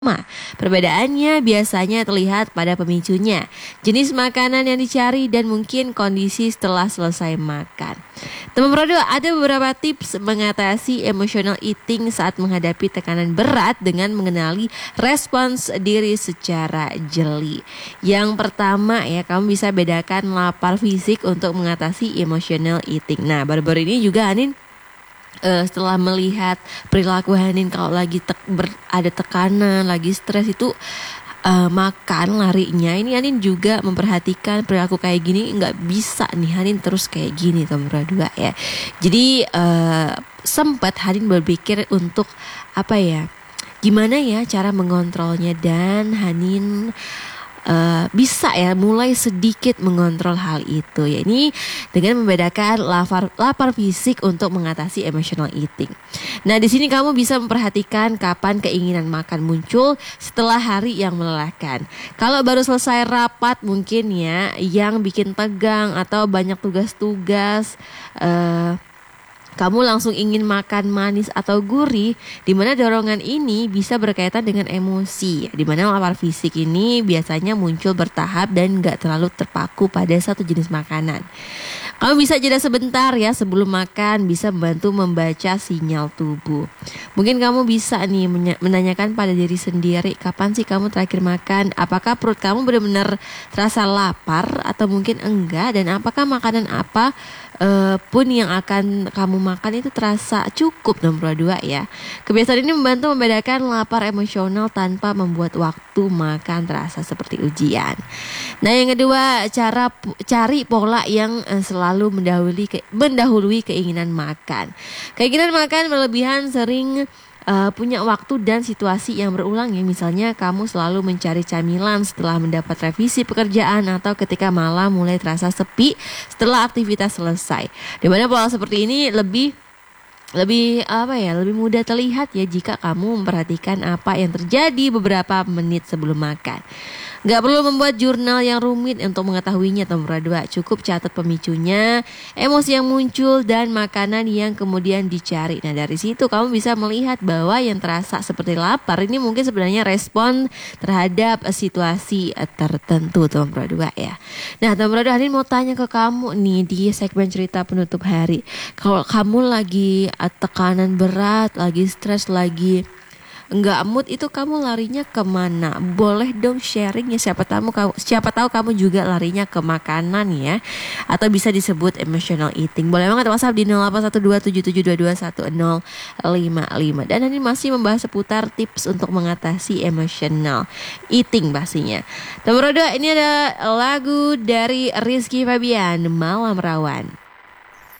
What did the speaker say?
Perbedaannya biasanya terlihat pada pemicunya, jenis makanan yang dicari, dan mungkin kondisi setelah selesai makan. Teman Prodo, ada beberapa tips mengatasi emotional eating saat menghadapi tekanan berat dengan mengenali respons diri secara jeli. Yang pertama ya, kamu bisa bedakan lapar fisik untuk mengatasi emotional eating. Nah, baru-baru ini juga Anin setelah melihat perilaku Hanin kalau lagi ada tekanan, lagi stres itu makan larinya. Ini Hanin juga memperhatikan perilaku kayak gini nggak bisa nih Hanin terus kayak gini nomor 2 ya. Jadi sempat Hanin berpikir untuk gimana ya cara mengontrolnya, dan Hanin bisa ya mulai sedikit mengontrol hal itu, ya ini dengan membedakan lapar fisik untuk mengatasi emotional eating. Nah, di sini kamu bisa memperhatikan kapan keinginan makan muncul setelah hari yang melelahkan. Kalau baru selesai rapat mungkin ya yang bikin tegang atau banyak tugas-tugas, kamu langsung ingin makan manis atau gurih, di mana dorongan ini bisa berkaitan dengan emosi, di mana lapar fisik ini biasanya muncul bertahap dan gak terlalu terpaku pada satu jenis makanan. Kamu bisa jeda sebentar ya sebelum makan, bisa membantu membaca sinyal tubuh. Mungkin kamu bisa nih menanyakan pada diri sendiri, kapan sih kamu terakhir makan? Apakah perut kamu benar-benar terasa lapar atau mungkin enggak? Dan apakah makanan apa pun yang akan kamu makan itu terasa cukup nomor 2 ya. Kebiasaan ini membantu membedakan lapar emosional tanpa membuat waktu makan terasa seperti ujian. Nah, yang kedua, cari pola yang selalu mendahului keinginan makan. Keinginan makan berlebihan sering punya waktu dan situasi yang berulang ya. Misalnya kamu selalu mencari camilan setelah mendapat revisi pekerjaan, atau ketika malam mulai terasa sepi setelah aktivitas selesai. Dimana pola seperti ini lebih mudah terlihat ya jika kamu memperhatikan apa yang terjadi beberapa menit sebelum makan. Gak perlu membuat jurnal yang rumit untuk mengetahuinya nomor 2. Cukup catat pemicunya, emosi yang muncul, dan makanan yang kemudian dicari. Nah, dari situ kamu bisa melihat bahwa yang terasa seperti lapar ini mungkin sebenarnya respon terhadap situasi tertentu nomor 2 ya. Nah, nomor 2 Hanin mau tanya ke kamu nih di segmen cerita penutup hari. Kalau kamu lagi tekanan berat, lagi stres, lagi enggak mood, itu kamu larinya kemana? Boleh dong sharing ya, siapa tahu kamu juga larinya ke makanan ya, atau bisa disebut emotional eating. Boleh banget WhatsApp di 081277221055. Dan ini masih membahas seputar tips untuk mengatasi emotional eating pastinya. Nomor 2 ini ada lagu dari Rizky Febian, Malam Rawan.